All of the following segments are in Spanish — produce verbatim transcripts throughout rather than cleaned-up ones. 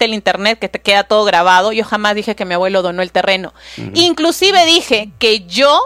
existe el internet, que te queda todo grabado. Yo jamás dije que mi abuelo donó el terreno. Uh-huh. Inclusive dije que yo,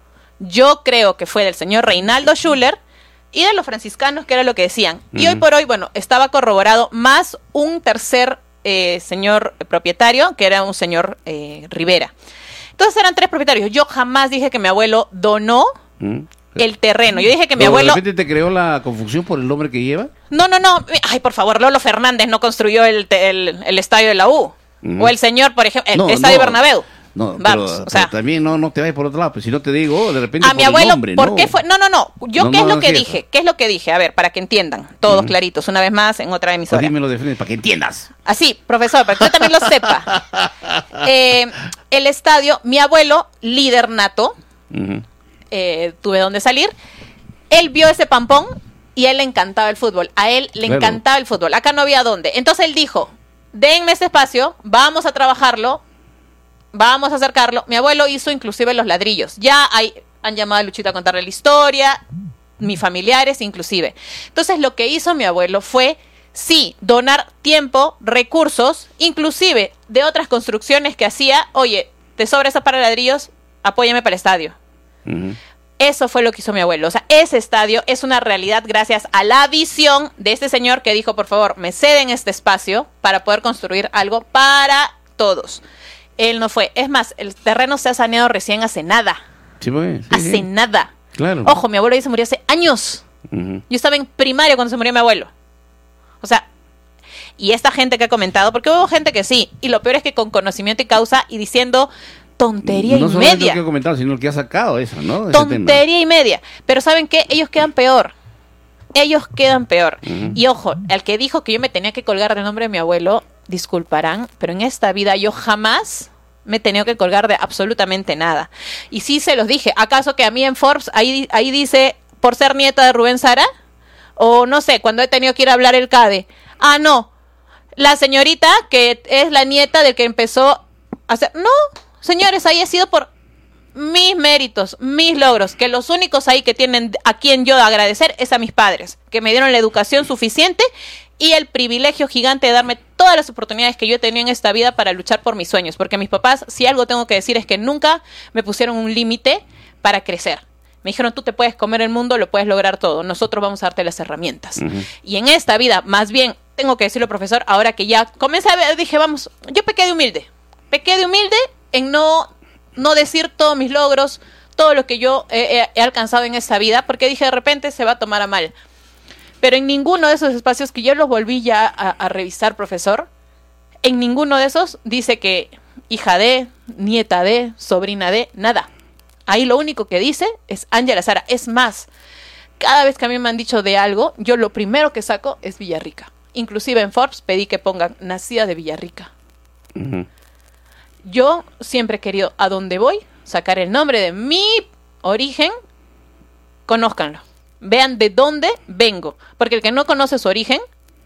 yo creo que fue del señor Reinaldo Schuller y de los franciscanos, que era lo que decían. Uh-huh. Y hoy por hoy, bueno, estaba corroborado más un tercer eh, señor propietario, que era un señor eh, Rivera. Entonces eran tres propietarios. Yo jamás dije que mi abuelo donó uh-huh. el terreno. Yo dije que mi abuelo... ¿De repente te creó la confusión por el nombre que lleva? No, no, no. Ay, por favor, Lolo Fernández no construyó el, el, el estadio de la U. Uh-huh. O el señor, por ejemplo, el no, estadio no, Bernabéu. No, Vamos, pero, o sea, pero también no, no te vayas por otro lado. Pues si no te digo, de repente a por mi abuelo, el nombre, ¿por no. qué fue? No, no, no. Yo, no, ¿qué no, es lo no que es dije? eso. ¿Qué es lo que dije? A ver, para que entiendan, todos uh-huh. claritos, una vez más en otra emisora. Así me lo defines, para que entiendas. Así, profesor, para que usted también lo sepa. Eh, el estadio, mi abuelo, líder nato, uh-huh. eh, tuve donde salir, él vio ese pampón y a él le encantaba el fútbol. A él le claro. encantaba el fútbol. Acá no había dónde. Entonces él dijo, denme ese espacio, vamos a trabajarlo, vamos a acercarlo. Mi abuelo hizo inclusive los ladrillos. Ya hay, han llamado a Luchito a contarle la historia, mis familiares inclusive. Entonces lo que hizo mi abuelo fue, sí, donar tiempo, recursos, inclusive de otras construcciones que hacía. Oye, te sobra esa para ladrillos, apóyame para el estadio. Uh-huh. Eso fue lo que hizo mi abuelo. O sea, ese estadio es una realidad gracias a la visión de este señor que dijo, por favor, me ceden este espacio para poder construir algo para todos. Él no fue. Es más, el terreno se ha saneado recién hace nada. Sí, pues, sí, hace sí. nada. Claro. Ojo, mi abuelo ya se murió hace años. Uh-huh. Yo estaba en primaria cuando se murió mi abuelo. O sea, y esta gente que ha comentado, porque hubo gente que sí, y lo peor es que con conocimiento y causa y diciendo tontería no y solamente media. No que he comentado, sino el que ha sacado eso, ¿no? Tontería y media. Pero ¿saben qué? Ellos quedan peor. Ellos quedan peor. Uh-huh. Y ojo, el que dijo que yo me tenía que colgar del nombre de mi abuelo, disculparán, pero en esta vida yo jamás me he tenido que colgar de absolutamente nada. Y sí se los dije. ¿Acaso que a mí en Forbes ahí, ahí dice por ser nieta de Rubén Sara? O no sé, cuando he tenido que ir a hablar el CADE. Ah, no. La señorita que es la nieta del que empezó a hacer... No, señores, ahí ha sido por mis méritos, mis logros, que los únicos ahí que tienen a quien yo agradecer es a mis padres, que me dieron la educación suficiente y el privilegio gigante de darme todas las oportunidades que yo he tenido en esta vida para luchar por mis sueños, porque mis papás, si algo tengo que decir es que nunca me pusieron un límite para crecer. Me dijeron, tú te puedes comer el mundo, lo puedes lograr todo, nosotros vamos a darte las herramientas. Uh-huh. Y en esta vida, más bien, tengo que decirlo, profesor, ahora que ya comencé a ver, dije, vamos, yo pequé de humilde, pequé de humilde en no, no decir todos mis logros, todo lo que yo he, he, he alcanzado en esta vida, porque dije, de repente se va a tomar a mal. Pero en ninguno de esos espacios que yo los volví ya a, a revisar, profesor, en ninguno de esos dice que hija de, nieta de, sobrina de, nada. Ahí lo único que dice es Ángela Sara. Es más, cada vez que a mí me han dicho de algo, yo lo primero que saco es Villarrica. Inclusive en Forbes pedí que pongan nacida de Villarrica. Uh-huh. Yo siempre he querido, a donde voy, sacar el nombre de mi origen, conózcanlo. Vean de dónde vengo. Porque el que no conoce su origen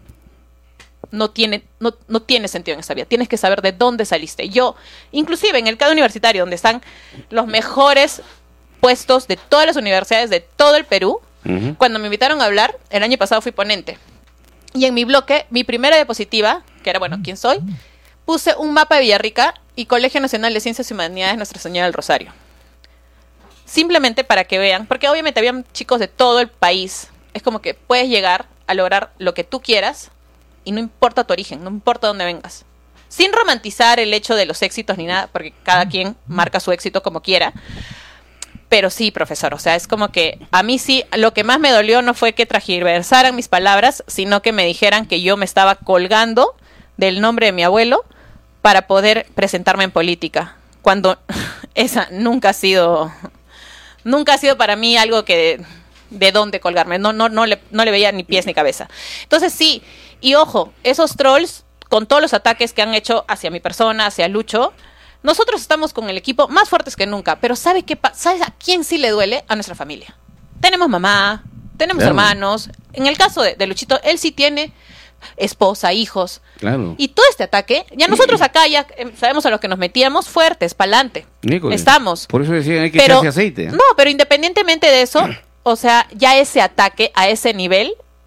no tiene, no, no tiene sentido en esta vida. Tienes que saber de dónde saliste. Yo, inclusive en el CADE universitario, donde están los mejores puestos de todas las universidades de todo el Perú, uh-huh. cuando me invitaron a hablar, el año pasado fui ponente. Y en mi bloque, mi primera diapositiva, que era, bueno, ¿quién soy? Puse un mapa de Villarrica y Colegio Nacional de Ciencias y Humanidades Nuestra Señora del Rosario. Simplemente para que vean, porque obviamente habían chicos de todo el país. Es como que puedes llegar a lograr lo que tú quieras y no importa tu origen, no importa dónde vengas. Sin romantizar el hecho de los éxitos ni nada, porque cada quien marca su éxito como quiera. Pero sí, profesor, o sea, es como que a mí sí, lo que más me dolió no fue que transversaran mis palabras, sino que me dijeran que yo me estaba colgando del nombre de mi abuelo para poder presentarme en política, cuando esa nunca ha sido... Nunca ha sido para mí algo que de dónde colgarme. No, no, no, le, no le veía ni pies ni cabeza. Entonces sí, y ojo, esos trolls, con todos los ataques que han hecho hacia mi persona, hacia Lucho, nosotros estamos con el equipo más fuertes que nunca. Pero ¿sabe qué pa- ¿sabes a quién sí le duele? A nuestra familia. Tenemos mamá, tenemos claro. hermanos. En el caso de, de Luchito, él sí tiene esposa, hijos. Claro. Y todo este ataque, ya nosotros acá ya eh, sabemos a lo que nos metíamos fuertes, pa'lante. Nícole. Estamos. Por eso decían hay que pero, echarse aceite. No, pero independientemente de eso, o sea, ya ese ataque a ese nivel,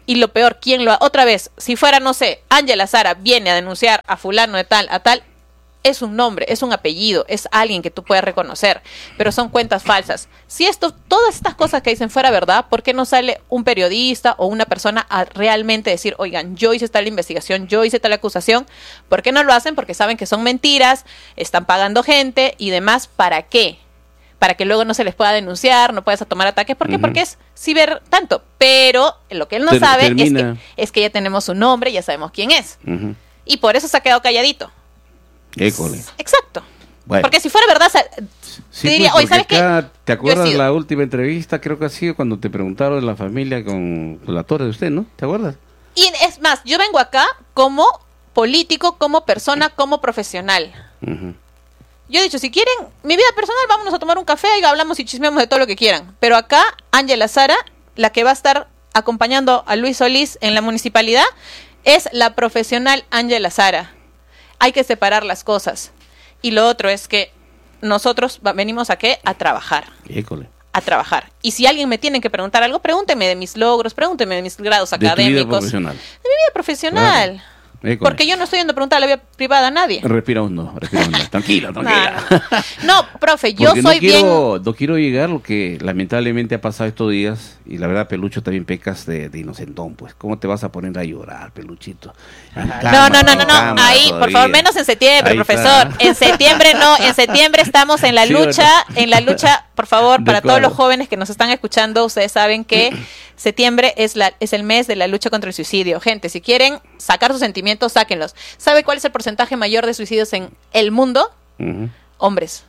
Y lo peor, ¿quién lo ha? Otra vez, si fuera, no sé, Ángela Sara viene a denunciar a fulano de tal, a tal, es un nombre, es un apellido, es alguien que tú puedes reconocer, pero son cuentas falsas. Si esto, todas estas cosas que dicen fuera verdad, ¿por qué no sale un periodista o una persona a realmente decir, oigan, yo hice tal investigación, yo hice tal acusación? ¿Por qué no lo hacen? Porque saben que son mentiras, están pagando gente y demás. ¿Para qué? Para que luego no se les pueda denunciar, no puedas tomar ataques. ¿Por qué? Uh-huh. Porque es ciber tanto. Pero lo que él no Ter- sabe es que, es que ya tenemos su nombre, ya sabemos quién es. Uh-huh. Y por eso se ha quedado calladito. École. Exacto. Bueno. Porque si fuera verdad, sí, te diría, pues, oye, ¿sabes qué? ¿Te acuerdas la última entrevista? Creo que ha sido cuando te preguntaron de la familia con, con la torre de usted, ¿no? ¿Te acuerdas? Y es más, yo vengo acá como político, como persona, como profesional. Uh-huh. Yo he dicho, si quieren mi vida personal, vámonos a tomar un café y hablamos y chismeamos de todo lo que quieran. Pero acá, Ángela Sara, la que va a estar acompañando a Luis Solís en la municipalidad, es la profesional Ángela Sara. Hay que separar las cosas. Y lo otro es que nosotros venimos a ¿qué? A trabajar. École. A trabajar. Y si alguien me tiene que preguntar algo, pregúnteme de mis logros, pregúnteme de mis grados de académicos. Tu vida profesional. De mi vida profesional. Claro. Porque yo no estoy yendo a preguntar a la vida privada a nadie. Respira hondo, respira hondo. Tranquila, tranquila. No, no, profe, yo Porque soy no quiero, bien... No quiero llegar a lo que lamentablemente ha pasado estos días. Y la verdad, Pelucho, también pecas de, de inocentón, pues. ¿Cómo te vas a poner a llorar, Peluchito? No, no, no, no, no. Ahí, todavía. Por favor, menos en septiembre, ahí profesor. Está. En septiembre no, en septiembre estamos en la sí, lucha, bueno. en la lucha, por favor, para todos los jóvenes que nos están escuchando, ustedes saben que septiembre es, la, es el mes de la lucha contra el suicidio. Gente, si quieren sacar sus sentimientos, sáquenlos. ¿Sabe cuál es el porcentaje mayor de suicidios en el mundo? Uh-huh. Hombres.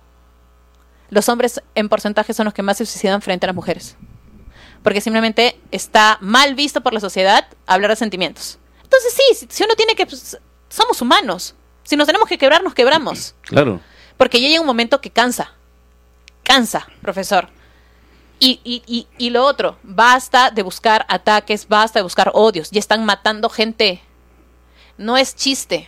Los hombres en porcentaje son los que más se suicidan frente a las mujeres. Porque simplemente está mal visto por la sociedad hablar de sentimientos. Entonces sí, si, si uno tiene que... Pues, somos humanos. Si nos tenemos que quebrar, nos quebramos. Claro. Porque ya llega un momento que cansa. Cansa, profesor. Y, y, y, y lo otro, basta de buscar ataques, basta de buscar odios. Ya están matando gente. No es chiste.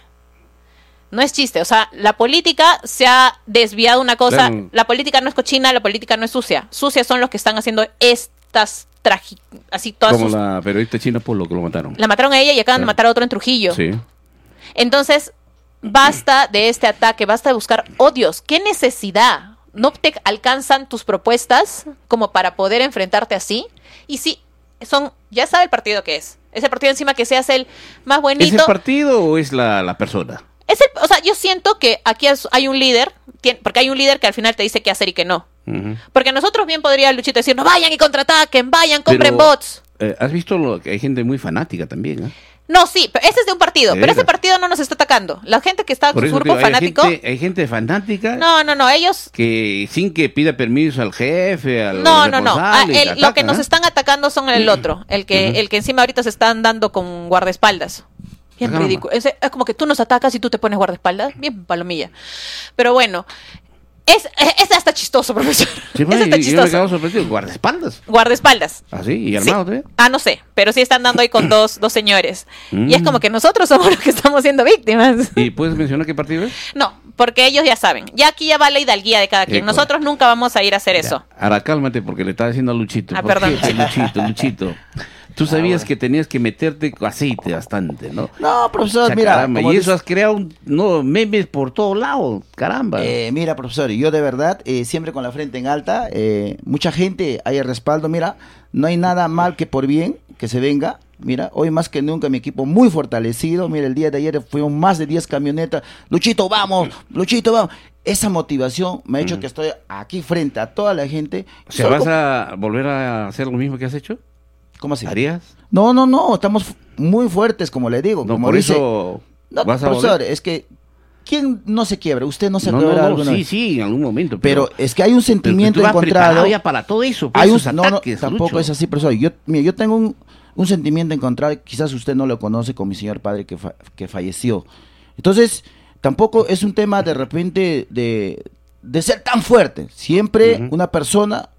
No es chiste. O sea, la política se ha desviado una cosa. Claro. La política no es cochina, la política no es sucia. Sucias son los que están haciendo estas trágicas. Así todas Como sus... la periodista china Polo, que lo mataron. La mataron a ella y acaban claro. de matar a otro en Trujillo. Sí. Entonces, basta de este ataque, basta de buscar odios. ¿Qué necesidad? ¿No te alcanzan tus propuestas como para poder enfrentarte así? Y sí, son, ya sabe el partido que es. Ese partido encima que se hace el más bonito. ¿Es el partido o es la, la persona? Es el, o sea, yo siento que aquí hay un líder, porque hay un líder que al final te dice qué hacer y qué no. Uh-huh. Porque nosotros bien podría Luchito decir, no vayan y contraataquen, vayan, compren Pero, bots. Eh, ¿Has visto lo que hay gente muy fanática también? ¿eh? No, sí, pero ese es de un partido, pero ese partido no nos está atacando. La gente que está con su grupo digo, fanático... Hay gente, hay gente fanática... No, no, no, ellos... Que sin que pida permiso al jefe, al No, no, no, ah, el, atacan, lo que ¿eh? nos están atacando son el otro, el que, uh-huh. el que encima ahorita se están dando con guardaespaldas. Bien Caramba. ridículo. Es, es como que tú nos atacas y tú te pones guardaespaldas. Bien palomilla. Pero bueno... Es, es hasta chistoso, profesor. Sí, es hasta chistoso. Yo me quedo sorprendido. ¿Guardaespaldas? Guardaespaldas. ¿Ah, sí? ¿Y armado sí. todavía? Ah, no sé. Pero sí están dando ahí con dos, dos señores. Mm. Y es como que nosotros somos los que estamos siendo víctimas. ¿Y puedes mencionar qué partido es? No, porque ellos ya saben. Ya aquí ya va la hidalguía de cada quien. Eh, nosotros nunca vamos a ir a hacer ya. eso. Ahora cálmate porque le estaba diciendo a Luchito. Ah, perdón. Qué, Luchito, Luchito. Tú sabías ah, bueno. que tenías que meterte aceite bastante, ¿no? No, profesor, o sea, mira. Caramba, y eso dice... has creado un, no, memes por todos lados, caramba. Eh, mira, profesor, yo de verdad, eh, siempre con la frente en alta, eh, mucha gente hay el respaldo, mira, no hay nada mal que por bien que se venga. Mira, hoy más que nunca mi equipo muy fortalecido. Mira, el día de ayer fueron más de diez camionetas. Luchito, vamos, Luchito, vamos. Esa motivación me ha hecho mm. que estoy aquí frente a toda la gente. O sea, ¿vas como... a volver a hacer lo mismo que has hecho? ¿Cómo así? ¿Harías? No, no, no, estamos muy fuertes, como le digo. No, como por dice, eso no, vas a profesor, volver. Es que ¿quién no se quiebra? ¿Usted no se no, quiebra no, no, alguna sí, vez? sí, en algún momento. Pero, pero es que hay un sentimiento pero tú vas encontrado. Ya para todo eso, pues, hay un, esos no, ataques, no, tampoco Lucho. es así, profesor. Yo, mira, yo tengo un, un sentimiento encontrado, quizás usted no lo conoce, con mi señor padre que, fa, que falleció. Entonces, tampoco es un tema de repente de, de ser tan fuerte. Siempre uh-huh. una persona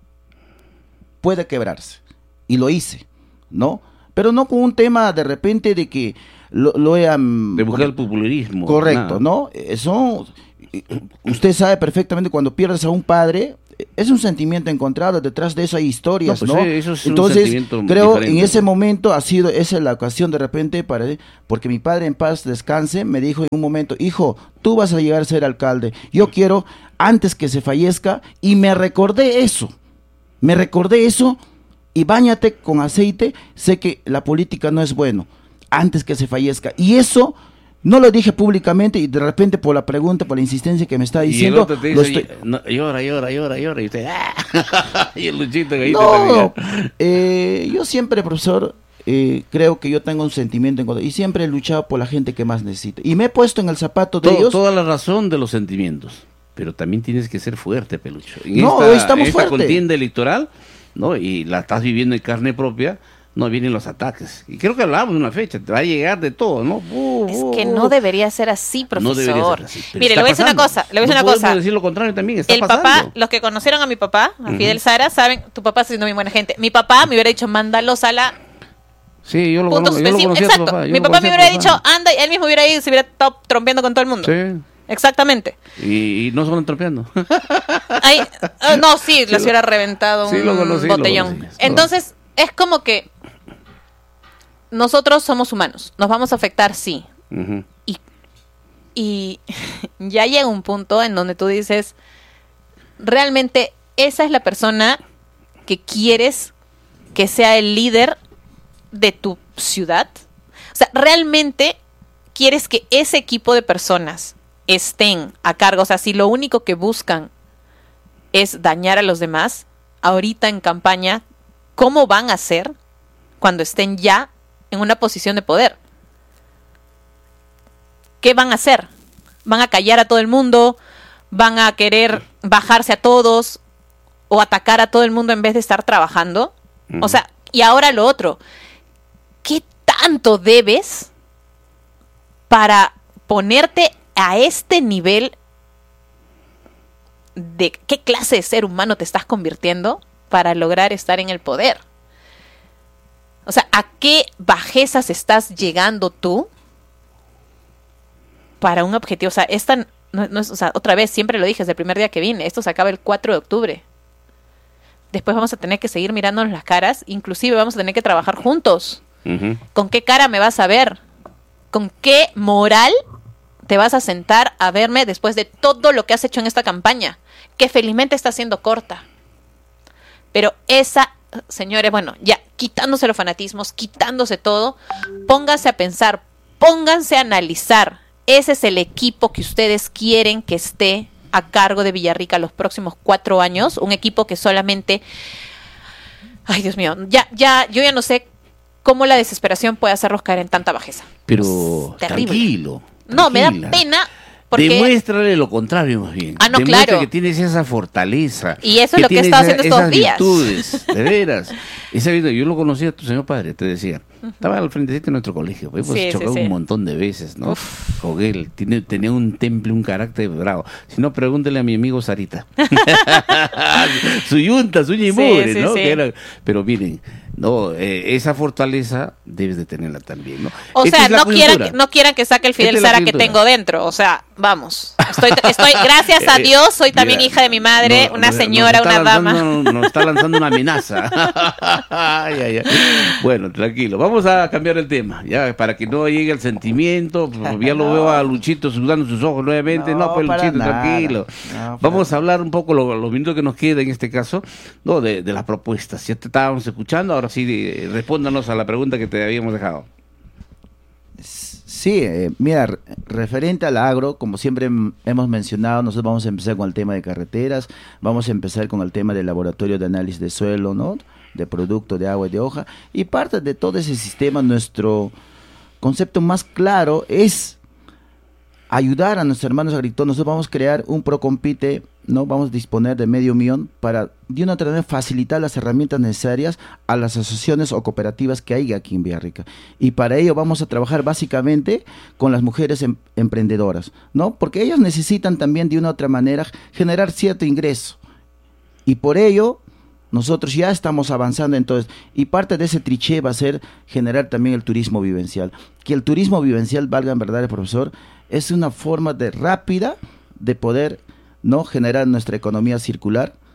puede quebrarse. Y lo hice, ¿no? Pero no con un tema de repente de que lo, lo vean... De buscar el popularismo. Correcto, nada. ¿no? Eso, usted sabe perfectamente cuando pierdes a un padre, es un sentimiento encontrado, detrás de eso hay historias, No, ¿no? pues, sí, eso es un Entonces, sentimiento creo diferente. en ese momento ha sido, esa es la ocasión de repente para, porque mi padre en paz descanse, me dijo en un momento, hijo, tú vas a llegar a ser alcalde, yo quiero antes que se fallezca, y me recordé eso, me recordé eso, y báñate con aceite, sé que la política no es bueno, antes que se fallezca, y eso no lo dije públicamente, y de repente por la pregunta, por la insistencia que me está Y el diciendo, otro te lo dice, estoy- no, llora, llora, llora, llora, y usted, ¡ah! Y el Luchito que ahí te No, también. eh, yo siempre, profesor, eh, creo que yo tengo un sentimiento en contra, y siempre he luchado por la gente que más necesita, y me he puesto en el zapato de Todo- ellos. Toda la razón de los sentimientos, pero también tienes que ser fuerte, Pelucho. En No, esta, hoy estamos en esta fuerte. contienda electoral, ¿no? Y la estás viviendo en carne propia, no vienen los ataques. Y creo que hablábamos de una fecha, te va a llegar de todo, ¿no? Uh, Es uh, que uh. no debería ser así, profesor. No debería ser así, pero Mire, está le voy a decir una pasando. cosa, le voy a decir No una cosa. podemos decir lo contrario también, está El pasando. papá, los que conocieron a mi papá, a Fidel Ujú. Sara, saben, tu papá está siendo muy buena gente. Mi papá me hubiera dicho, mándalos a la Sí, yo lo, puntos conozco, yo lo suspensivos. conocí a tu Exacto. papá, yo Mi lo papá me conocí a hubiera tu dicho, papá. anda, y él mismo hubiera ido y se hubiera estado trompeando con todo el mundo. Sí, Exactamente. y, y no se van tropeando. Ay, ah, no, sí, les hubiera reventado sí, un lo conocí, lo botellón. conocí. Entonces, es como que nosotros somos humanos, nos vamos a afectar, sí. Ujú. Y ya llega un punto en donde tú dices, realmente esa es la persona que quieres que sea el líder de tu ciudad. O sea, realmente quieres que ese equipo de personas estén a cargo. O sea, si lo único que buscan es dañar a los demás, ahorita en campaña, ¿cómo van a ser cuando estén ya en una posición de poder? ¿Qué van a hacer? ¿Van a callar a todo el mundo? ¿Van a querer bajarse a todos? ¿O atacar a todo el mundo en vez de estar trabajando? Ujú. O sea, y ahora lo otro. ¿Qué tanto debes para ponerte a este nivel de qué clase de ser humano te estás convirtiendo para lograr estar en el poder? O sea, ¿a qué bajezas estás llegando tú para un objetivo? O sea, esta no, no es, o sea, otra vez, siempre lo dije desde el primer día que vine, esto se acaba el cuatro de octubre. Después vamos a tener que seguir mirándonos las caras, inclusive vamos a tener que trabajar juntos. Ujú. ¿Con qué cara me vas a ver? ¿Con qué moral te vas a sentar a verme después de todo lo que has hecho en esta campaña? Que felizmente está siendo corta. Pero esa, señores, bueno, ya quitándose los fanatismos, quitándose todo, pónganse a pensar, pónganse a analizar. Ese es el equipo que ustedes quieren que esté a cargo de Villarrica los próximos cuatro años. Un equipo que solamente... Ay, Dios mío, ya, ya, yo ya no sé cómo la desesperación puede hacerlos caer en tanta bajeza. Pero Es terrible. tranquilo. No, me da tranquila. pena porque... Demuéstrale lo contrario, más bien. Ah, no, Demuestra claro. que tienes esa fortaleza. Y eso es lo que he tienes estado esa- haciendo estos esas días. virtudes, de veras. Esa virtud, yo lo conocí a tu señor padre, te decía. Estaba al frente de nuestro colegio. Hemos Sí, sí, chocado sí. un montón de veces, ¿no? Con él. Tiene, tenía un temple, un carácter bravo. Si no, pregúntele a mi amigo Sarita. su yunta, su y Sí, mugre, sí, ¿no? sí. Que era- pero miren, no, eh, esa fortaleza debes de tenerla también, ¿no? O Esta sea, es la no quieran, coyuntura. que, no quieran que saque el Fidel Esta es la Sara que coyuntura. tengo dentro. O sea, vamos. Estoy, estoy gracias a Eh, Dios, soy también mira, hija de mi madre, no, una nos- señora, nos está una dama. lanzando- Nos está lanzando una amenaza. Ay, ay, ay. Bueno, tranquilo. Vamos a cambiar el tema, ya, para que no llegue el sentimiento. Pues, ya lo veo a Luchito sudando sus ojos nuevamente. No, No, pues para Luchito, nada. tranquilo. No, Vamos para- a hablar un poco lo- los minutos que nos queda en este caso, no, de, de las propuestas. Ya te estábamos escuchando, ahora sí, eh, respóndanos a la pregunta que te habíamos dejado. Sí, eh, mira, re- referente al agro, como siempre m- hemos mencionado, nosotros vamos a empezar con el tema de carreteras, vamos a empezar con el tema del laboratorio de análisis de suelo, ¿no? De producto de agua y de hoja, y parte de todo ese sistema, nuestro concepto más claro es ayudar a nuestros hermanos agricultores. Nosotros vamos a crear un Procompite, ¿no? Vamos a disponer de medio millón para de una otra manera facilitar las herramientas necesarias a las asociaciones o cooperativas que hay aquí en Villarrica. Y para ello vamos a trabajar básicamente con las mujeres em- emprendedoras, ¿no? Porque ellas necesitan también de una otra manera generar cierto ingreso. Y por ello nosotros ya estamos avanzando entonces, y parte de ese triché va a ser generar también el turismo vivencial. Que el turismo vivencial, valga en verdad el profesor, es una forma de rápida de poder no generar nuestra economía circular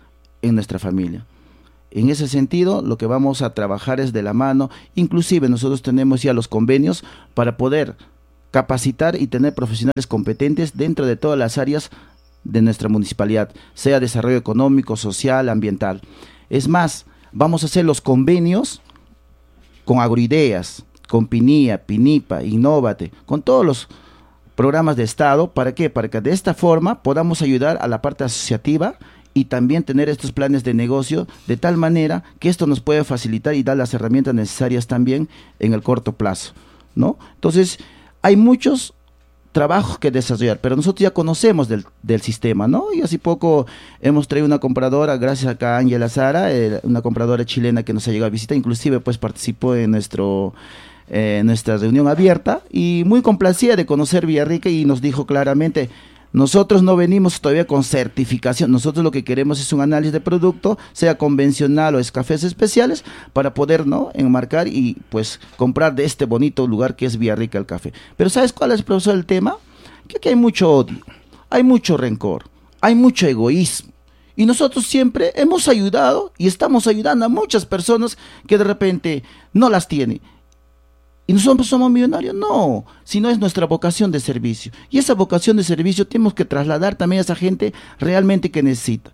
en nuestra familia. En ese sentido, lo que vamos a trabajar es de la mano, inclusive nosotros tenemos ya los convenios para poder capacitar y tener profesionales competentes dentro de todas las áreas de nuestra municipalidad, sea desarrollo económico, social, ambiental. Es más, vamos a hacer los convenios con Agroideas, con PINIA, PINIPA, Innovate, con todos los programas de Estado. ¿Para qué? Para que de esta forma podamos ayudar a la parte asociativa y también tener estos planes de negocio de tal manera que esto nos puede facilitar y dar las herramientas necesarias también en el corto plazo, ¿no? Entonces, hay muchos trabajos que desarrollar, pero nosotros ya conocemos del, del sistema, ¿no? Y hace poco hemos traído una compradora, gracias acá a Ángela Sara, eh, una compradora chilena que nos ha llegado a visitar, inclusive pues participó en nuestro eh, nuestra reunión abierta y muy complacida de conocer Villarrica y nos dijo claramente: nosotros no venimos todavía con certificación, nosotros lo que queremos es un análisis de producto, sea convencional o es cafés especiales, para poder, ¿no?, enmarcar y pues comprar de este bonito lugar que es Villarrica el café. Pero ¿sabes cuál es, profesor, el tema? Que aquí hay mucho odio, hay mucho rencor, hay mucho egoísmo. Y nosotros siempre hemos ayudado y estamos ayudando a muchas personas que de repente no las tienen. ¿Y nosotros somos millonarios? No, sino es nuestra vocación de servicio. Y esa vocación de servicio tenemos que trasladar también a esa gente realmente que necesita.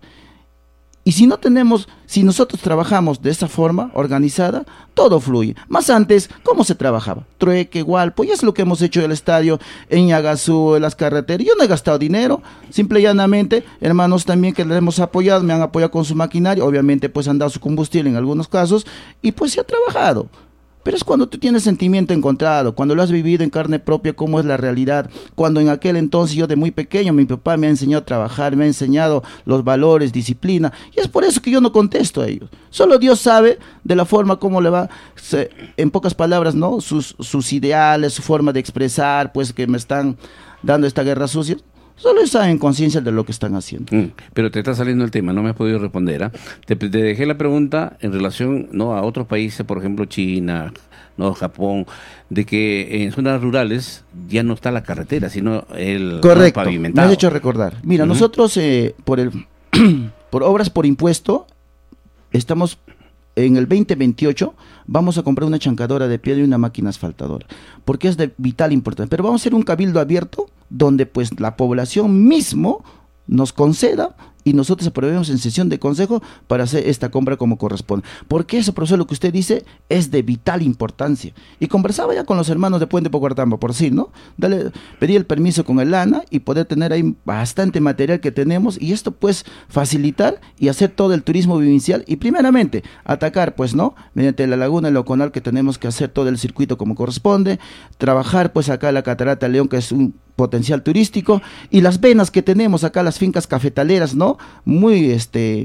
Y si no tenemos, si nosotros trabajamos de esa forma organizada, todo fluye. Más antes, ¿cómo se trabajaba? Trueque, Gualpo, y es lo que hemos hecho en el estadio, en Yagazú, en las carreteras. Yo no he gastado dinero, simple y llanamente, hermanos también que les hemos apoyado, me han apoyado con su maquinaria, obviamente pues han dado su combustible en algunos casos, y pues se ha trabajado. Pero es cuando tú tienes sentimiento encontrado, cuando lo has vivido en carne propia, cómo es la realidad, cuando en aquel entonces yo de muy pequeño, mi papá me ha enseñado a trabajar, me ha enseñado los valores, disciplina, y es por eso que yo no contesto a ellos. Solo Dios sabe de la forma como le va, se, en pocas palabras, ¿no?, sus, sus ideales, su forma de expresar, pues que me están dando esta guerra sucia. Solo están en conciencia de lo que están haciendo. Mm, pero te está saliendo el tema, no me has podido responder. ¿eh? Te, te dejé la pregunta en relación, no, a otros países, por ejemplo China, no, Japón, de que en zonas rurales ya no está la carretera, sino el Correcto, pavimentado. me has hecho recordar. Mira, uh-huh. nosotros eh, por el por obras por impuesto estamos en el veinte veintiocho vamos a comprar una chancadora de piedra y una máquina asfaltadora, porque es de vital importancia. Pero vamos a hacer un cabildo abierto donde pues la población mismo nos conceda y nosotros aprobemos en sesión de consejo para hacer esta compra como corresponde. Porque eso, profesor, lo que usted dice es de vital importancia. Y conversaba ya con los hermanos de Puente Pocuartamba, por sí, ¿no? Dale, pedí el permiso con el ANA y poder tener ahí bastante material que tenemos y esto pues facilitar y hacer todo el turismo vivencial y primeramente atacar pues, ¿no?, mediante la laguna del Oconal, que tenemos que hacer todo el circuito como corresponde, trabajar pues acá la Catarata León, que es un potencial turístico, y las venas que tenemos acá, las fincas cafetaleras, ¿no?, muy este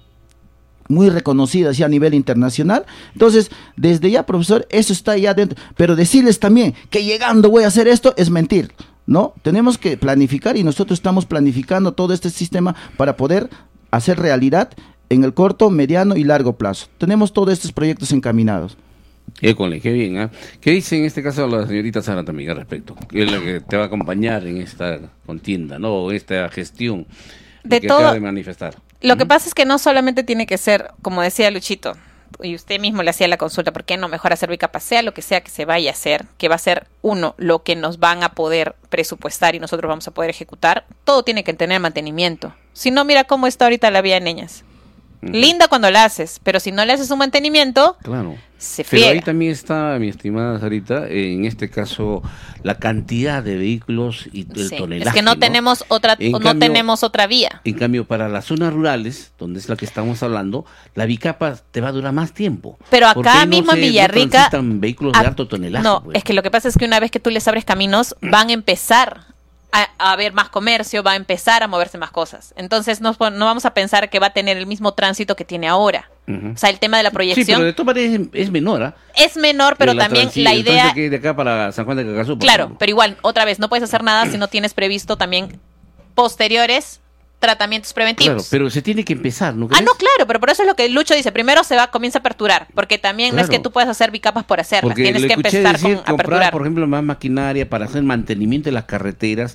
muy reconocidas ya a nivel internacional. Entonces, desde ya, profesor, eso está ya dentro, pero decirles también que llegando voy a hacer esto es mentir, ¿no? Tenemos que planificar y nosotros estamos planificando todo este sistema para poder hacer realidad en el corto, mediano y largo plazo. Tenemos todos estos proyectos encaminados. École, qué bien, ¿eh? ¿Qué dice en este caso la señorita Sara también al respecto? Que es la que te va a acompañar en esta contienda, ¿no? Esta gestión de que todo, acaba de manifestar. Lo ¿Mm? que pasa es que no solamente tiene que ser, como decía Luchito, y usted mismo le hacía la consulta, ¿por qué no mejor hacer Bicapa? Sea lo que sea que se vaya a hacer, que va a ser, uno, lo que nos van a poder presupuestar y nosotros vamos a poder ejecutar, todo tiene que tener mantenimiento. Si no, mira cómo está ahorita la vía de Neñas. Linda cuando la haces, pero si no le haces un mantenimiento, claro, se friega. Pero ahí también está, mi estimada Sarita, en este caso, la cantidad de vehículos y el sí, tonelaje. Es que no, ¿no? tenemos otra, en no cambio, tenemos otra vía. En cambio, para las zonas rurales, donde es la que estamos hablando, la Bicapa te va a durar más tiempo. Pero acá mismo no en se, Villarrica, no vehículos a, de alto tonelaje. No, pues. Es que lo que pasa es que una vez que tú les abres caminos, van a empezar a, a haber más comercio, va a empezar a moverse más cosas. Entonces no, no vamos a pensar que va a tener el mismo tránsito que tiene ahora. Uh-huh. O sea, el tema de la proyección. Sí, pero de todas maneras es, es menor, ¿eh? Es menor, pero la también la idea. Que de acá para San Juan de Cacazú. Claro, ejemplo. Pero igual, otra vez, no puedes hacer nada si no tienes previsto también posteriores tratamientos preventivos. Claro, pero se tiene que empezar, ¿no crees? Ah, no, claro, pero por eso es lo que Lucho dice. Primero se va, comienza a aperturar, porque también claro. no es que tú puedas hacer bicapas por hacerlas, porque tienes que empezar decir, con comprar, aperturar. por ejemplo, más maquinaria para hacer mantenimiento de las carreteras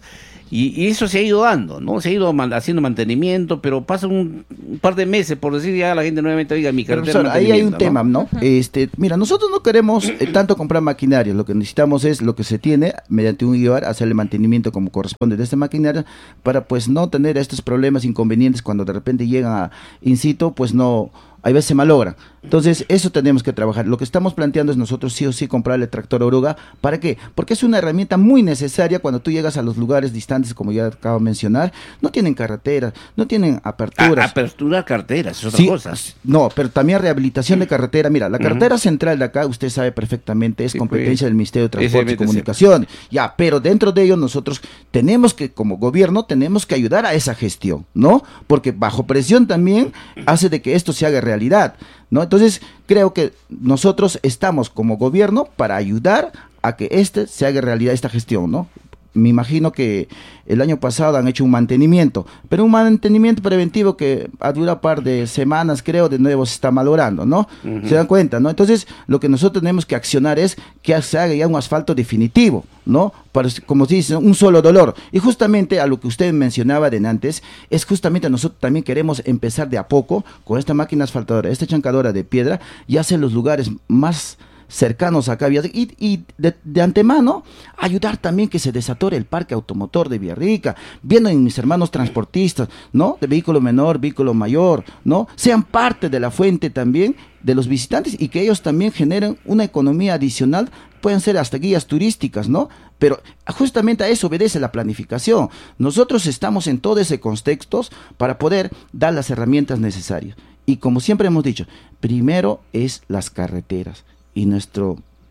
Y, y eso se ha ido dando, ¿no? Se ha ido man, haciendo mantenimiento, pero pasa un, un par de meses, por decir ya la gente nuevamente, oiga, mi carretera. Profesor, ahí hay un ¿no? tema, ¿no? Uh-huh. Este, mira, nosotros no queremos eh, tanto comprar maquinaria, lo que necesitamos es lo que se tiene, mediante un I O R, hacerle mantenimiento como corresponde de esta maquinaria, para pues no tener estos problemas, inconvenientes, cuando de repente llegan a in situ, pues no... Hay veces se malogra. Entonces, eso tenemos que trabajar. Lo que estamos planteando es nosotros sí o sí comprarle tractor oruga. ¿Para qué? Porque es una herramienta muy necesaria cuando tú llegas a los lugares distantes, como ya acabo de mencionar. No tienen carreteras, no tienen aperturas. A, apertura carteras, es otra sí, cosa. No, pero también rehabilitación de carretera. Mira, la carretera uh-huh. central de acá, usted sabe perfectamente, es sí, competencia pues, del Ministerio de Transporte y Comunicación. Ya, pero dentro de ello nosotros tenemos que, como gobierno, tenemos que ayudar a esa gestión, ¿no? Porque bajo presión también hace de que esto se haga realidad, ¿no? Entonces, creo que nosotros estamos como gobierno para ayudar a que este se haga realidad, esta gestión, ¿no? Me imagino que el año pasado han hecho un mantenimiento, pero un mantenimiento preventivo que a dura un par de semanas, creo, de nuevo se está malogrando, ¿no? Uh-huh. Se dan cuenta, ¿no? Entonces, lo que nosotros tenemos que accionar es que se haga ya un asfalto definitivo, ¿no? Para, como se dice, un solo dolor. Y justamente a lo que usted mencionaba de antes, es justamente nosotros también queremos empezar de a poco con esta máquina asfaltadora, esta chancadora de piedra, y hacer los lugares más cercanos acá y, y de, de antemano ayudar también que se desatore el parque automotor de Villarrica, viendo en mis hermanos transportistas, ¿no? De vehículo menor, vehículo mayor, ¿no? Sean parte de la fuente también de los visitantes y que ellos también generen una economía adicional, pueden ser hasta guías turísticas, ¿no? Pero justamente a eso obedece la planificación. Nosotros estamos en todo ese contexto para poder dar las herramientas necesarias. Y como siempre hemos dicho, primero es las carreteras. Y nuestra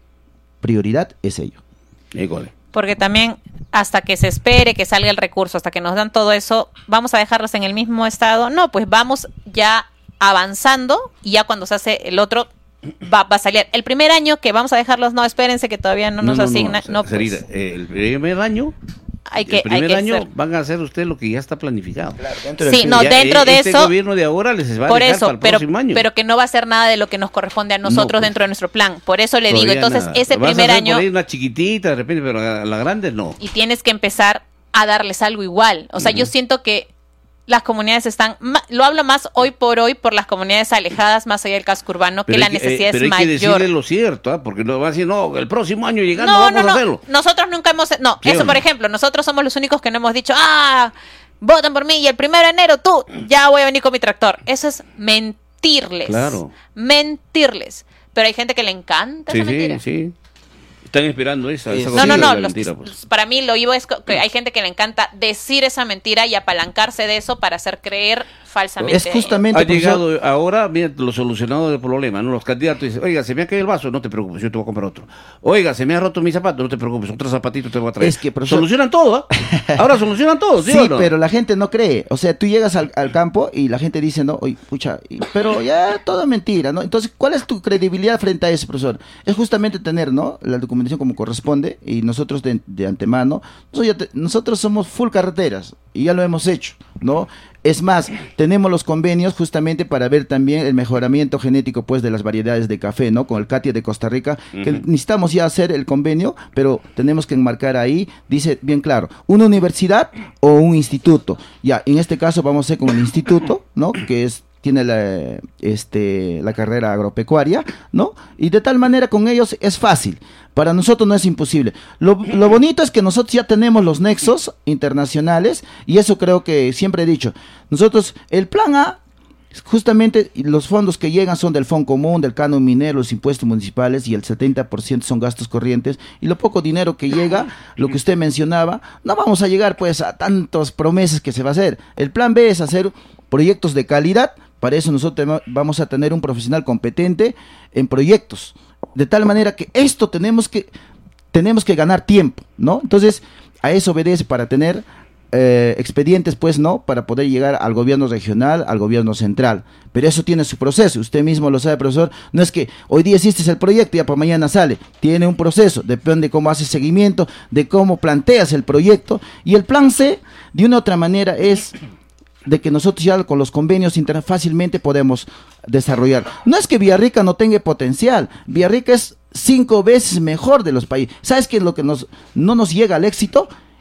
prioridad es ello. Porque también hasta que se espere que salga el recurso, hasta que nos dan todo eso, ¿vamos a dejarlos en el mismo estado? No, pues vamos ya avanzando y ya cuando se hace el otro va, va a salir. El primer año que vamos a dejarlos, no, espérense que todavía no, no nos no, asignan. No, no, pues, eh, el primer año... Hay que, el primer hay que año ser. Van a hacer usted lo que ya está planificado. Claro, dentro sí, de no, dentro de este eso. Este gobierno de ahora les va a por dejar eso, para el pero, próximo año. Pero que no va a ser nada de lo que nos corresponde a nosotros no, pues, dentro de nuestro plan. Por eso le digo, entonces nada. ese Vas primer a hacer año. Por ahí una chiquitita de repente, pero la, la grande no. Y tienes que empezar a darles algo igual. O sea, uh-huh. yo siento que las comunidades están, lo hablo más hoy por hoy por las comunidades alejadas más allá del casco urbano, pero que la necesidad que, eh, es pero hay mayor. Que decirle lo cierto, ¿eh? Porque no va a decir, no, el próximo año llegando no, vamos no, no. a hacerlo. Nosotros nunca hemos, no, ¿Sí eso no? por ejemplo, nosotros somos los únicos que no hemos dicho, ah, voten por mí y el primero de enero tú, ya voy a venir con mi tractor. Eso es mentirles. Claro. Mentirles. Pero hay gente que le encanta sí, esa mentira. Sí, sí. Están esperando esa, esa no, no, no, los, mentira, pues. Para mí lo iba es que hay gente que le encanta decir esa mentira y apalancarse de eso para hacer creer falsamente. Es justamente ha llegado eso. Ahora, mira, lo solucionado del problema, ¿no? Los candidatos dicen, oiga, se me ha caído el vaso, no te preocupes, yo te voy a comprar otro. Oiga, se me ha roto mi zapato, no te preocupes, otro zapatito te voy a traer. Es que, profesor... Solucionan todo, ¿eh? Ahora solucionan todo, ¿sí, sí o no? Pero la gente no cree. O sea, tú llegas al, al campo y la gente dice, no, oye, pucha, pero ya todo es mentira, ¿no? Entonces, ¿cuál es tu credibilidad frente a eso, profesor? Es justamente tener, ¿no? La documentación como corresponde. Y nosotros de, de antemano, nosotros, te, nosotros somos full carreteras y ya lo hemos hecho, ¿no? Es más, tenemos los convenios justamente para ver también el mejoramiento genético pues de las variedades de café, ¿no? Con el CATIA de Costa Rica, uh-huh. que necesitamos ya hacer el convenio, pero tenemos que enmarcar ahí, dice bien claro, una universidad o un instituto. Ya, en este caso vamos a hacer con el instituto, ¿no? Que es tiene la, este, la carrera agropecuaria, ¿no? Y de tal manera con ellos es fácil. Para nosotros no es imposible. Lo, lo bonito es que nosotros ya tenemos los nexos internacionales y eso creo que siempre he dicho. Nosotros, el plan A, justamente los fondos que llegan son del Fondo Común, del Canon Minero, los impuestos municipales y el setenta por ciento son gastos corrientes y lo poco dinero que llega, lo que usted mencionaba, no vamos a llegar pues a tantas promesas que se va a hacer. El plan B es hacer proyectos de calidad. Para eso nosotros vamos a tener un profesional competente en proyectos, de tal manera que esto tenemos que tenemos que ganar tiempo, ¿no? Entonces, a eso obedece para tener eh, expedientes, pues, ¿no? Para poder llegar al gobierno regional, al gobierno central. Pero eso tiene su proceso, usted mismo lo sabe, profesor. No es que hoy día hiciste el proyecto y ya para mañana sale. Tiene un proceso, depende de cómo haces seguimiento, de cómo planteas el proyecto. Y el plan C, de una u otra manera, es de que nosotros ya con los convenios internos fácilmente podemos desarrollar. No es que Villarrica no tenga potencial, Villarrica es cinco veces mejor de los países. ¿Sabes qué es lo que nos, no nos llega al éxito?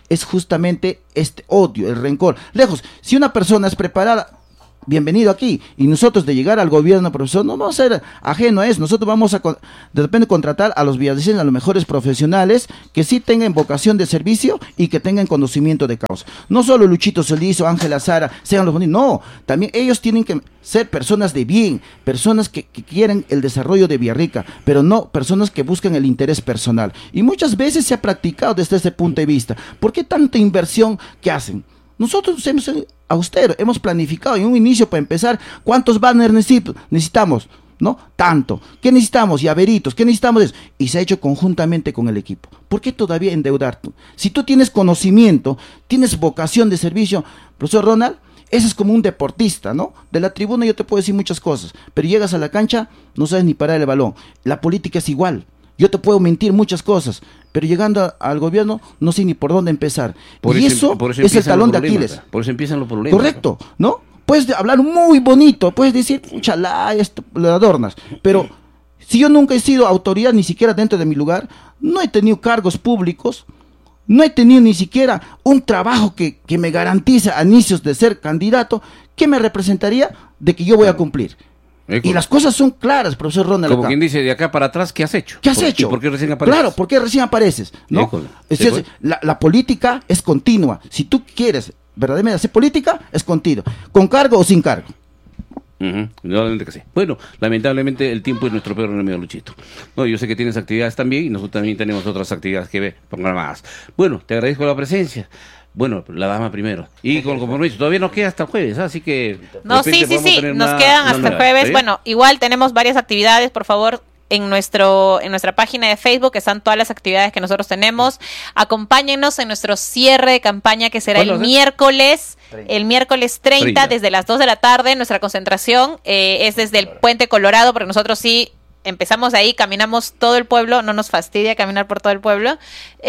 es justamente este odio, el rencor. Lejos, si una persona es preparada, bienvenido aquí. Y nosotros de llegar al gobierno, profesor, no vamos a ser ajeno a eso. Nosotros vamos a de repente contratar a los villarricenses, a los mejores profesionales que sí tengan vocación de servicio y que tengan conocimiento de causa. No solo Luchito Solizo, Ángela Sara, sean los bonitos, no, también ellos tienen que ser personas de bien, personas que, que quieren el desarrollo de Villarrica, pero no personas que buscan el interés personal. Y muchas veces se ha practicado desde ese punto de vista. ¿Por qué tanta inversión que hacen? Nosotros hemos austero, hemos planificado en un inicio para empezar cuántos banners necesitamos, ¿no? Tanto. ¿Qué necesitamos? Llaveritos, ¿qué necesitamos? Eso. Y se ha hecho conjuntamente con el equipo. ¿Por qué todavía endeudarte? Si tú tienes conocimiento, tienes vocación de servicio, profesor Ronald, ese es como un deportista, ¿no? De la tribuna yo te puedo decir muchas cosas, pero llegas a la cancha, no sabes ni parar el balón. La política es igual. Yo te puedo mentir muchas cosas, pero llegando a, al gobierno no sé ni por dónde empezar. Por y eso, eso, por eso es el talón de Aquiles. Por eso empiezan los problemas. Correcto, ¿no? Puedes hablar muy bonito, puedes decir, chalá, esto, lo adornas, pero si yo nunca he sido autoridad, ni siquiera dentro de mi lugar, no he tenido cargos públicos, no he tenido ni siquiera un trabajo que, que me garantice a inicios de ser candidato, ¿qué me representaría de que yo voy a cumplir? Y las cosas son claras, profesor Ronald. Como acá. Quien dice, de acá para atrás, ¿qué has hecho? ¿Qué has ¿Por, hecho? ¿Por qué recién apareces? Claro, ¿por qué recién apareces? ¿No? Es decir, la, la política es continua. Si tú quieres verdaderamente hacer política, es continuo. ¿Con cargo o sin cargo? Uh-huh. Realmente que sí. Bueno, lamentablemente el tiempo es nuestro peor enemigo, Luchito. No, yo sé que tienes actividades también y nosotros también tenemos otras actividades que ver, programadas. Bueno, te agradezco la presencia. Bueno, la dama primero. Y con el compromiso, todavía nos queda hasta el jueves, ¿eh? Así que... No, sí, sí, sí, nos una, quedan una hasta el jueves. ¿Sí? Bueno, igual tenemos varias actividades, por favor, en nuestro en nuestra página de Facebook están todas las actividades que nosotros tenemos. Acompáñenos en nuestro cierre de campaña que será el es? miércoles, treinta. El miércoles treinta, treinta, desde las dos de la tarde. Nuestra concentración eh, es desde el Puente Colorado, porque nosotros sí... Empezamos ahí, caminamos todo el pueblo, no nos fastidia caminar por todo el pueblo.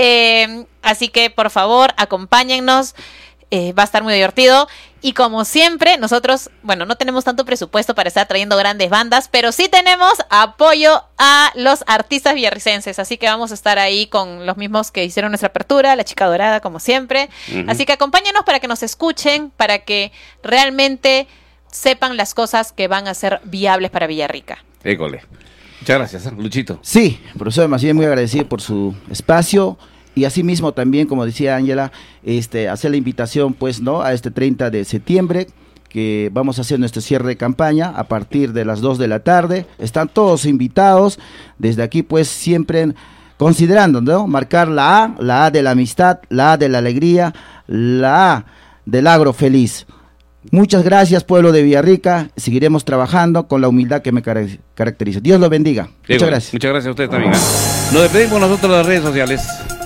Eh, así que, por favor, acompáñennos, eh, va a estar muy divertido. Y como siempre, nosotros, bueno, no tenemos tanto presupuesto para estar trayendo grandes bandas, pero sí tenemos apoyo a los artistas villarricenses. Así que vamos a estar ahí con los mismos que hicieron nuestra apertura, La Chica Dorada, como siempre. Uh-huh. Así que acompáñenos para que nos escuchen, para que realmente sepan las cosas que van a ser viables para Villarrica. École. Muchas gracias, Luchito. Sí, profesor, más bien muy agradecido por su espacio y asimismo también, como decía Ángela, este, hacer la invitación pues, ¿no? A este treinta de septiembre, que vamos a hacer nuestro cierre de campaña a partir de las dos de la tarde. Están todos invitados, desde aquí pues siempre considerando, ¿no? Marcar la A, la A de la amistad, la A de la alegría, la A del agro feliz. Muchas gracias, pueblo de Villarrica. Seguiremos trabajando con la humildad que me caracteriza. Dios lo bendiga. Sí, muchas bueno, gracias. Muchas gracias a ustedes también. ¿eh? Nos despedimos nosotros de las redes sociales.